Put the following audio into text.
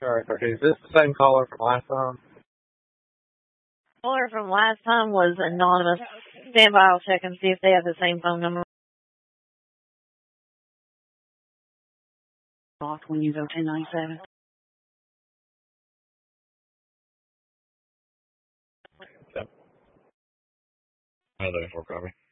Alright, okay. Is this the same caller from last time? Caller from last time was anonymous. Stand by, I'll check and see if they have the same phone number. Blocked when you go 1097. Yep. Another 4 copy.